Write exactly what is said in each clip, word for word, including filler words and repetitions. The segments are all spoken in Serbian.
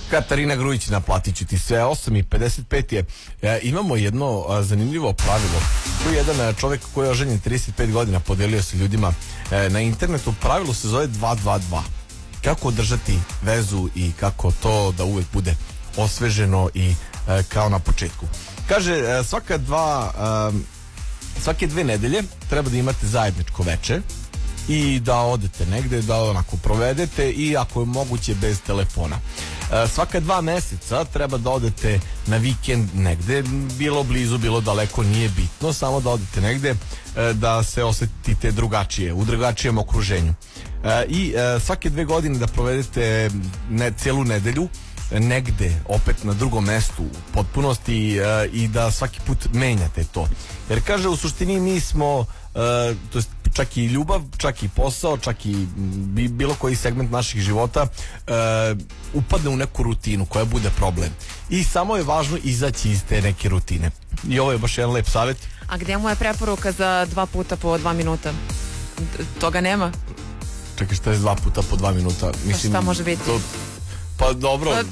Katarina Grujić, naplatit ću ti sve. Osam i pedeset pet je. E, imamo jedno a, zanimljivo pravilo. Tu je jedan a, čovjek koji je oženjen trideset pet godina, podelio se ljudima e, na internetu. Pravilo se zove dva dva dva. Kako održati vezu i kako to da uvek bude osveženo i e, kao na početku. Kaže, e, svaka dva e, svake dve nedelje treba da imate zajedničko veče i da odete negde, da onako provedete i ako je moguće bez telefona. E, svaka dva meseca treba da odete na vikend negde, bilo blizu, bilo daleko, nije bitno, samo da odete negde e, da se osetite drugačije, u drugačijem okruženju. E, I e, svake dve godine da provedete ne, cijelu nedelju negde, opet na drugom mestu u potpunosti e, i da svaki put menjate to. Jer kaže, u suštini mi smo, e, to jest čak i ljubav, čak i posao, čak i bilo koji segment naših života e, upadne u neku rutinu koja bude problem. I samo je važno izaći iz te neke rutine. I ovo je baš jedan lep savjet. A gdje mu je preporuka za dva puta po dva minuta? Toga nema? Čekaj, šta je dva puta po dva minuta? Mislim, pa šta može biti? To, pa dobro... Pa...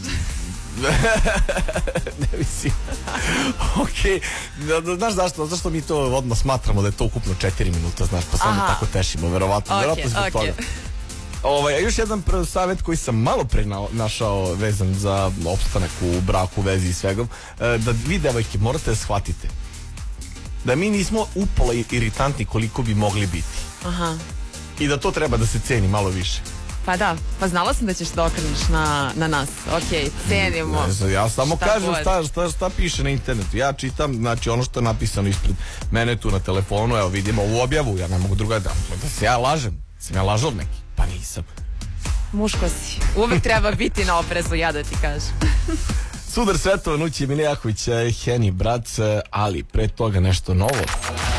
ne mislim. Okej, okay. Znaš zašto? Zašto mi to odmah smatramo da je to ukupno četiri minuta, znaš, pa samo tako tešimo, verovatno. Okay, verovatno zbog okay. toga. Ovaj, još jedan savjet koji sam malo pre našao vezan za opstanak u braku, vezi i svega, da vi, devojke, morate da shvatite da mi nismo upola iritantni koliko bi mogli biti. Aha. I da to treba da se ceni malo više. Pa da, pa znala sam da ćeš da okreneš na, na nas. Ok, cenimo. Ne znam, ja samo šta kažem šta, šta, šta piše na internetu. Ja čitam, znači ono što je napisano ispred mene tu na telefonu, evo vidimo ovu objavu, ja ne mogu druga da, da se ja lažem. Sam ja lažao neki? Pa nisam. Muško si. Uvek treba biti na oprezu, ja da ti kažem. Sudar svetova, Nući Milijaković, Heni Brac, ali pre toga nešto novo.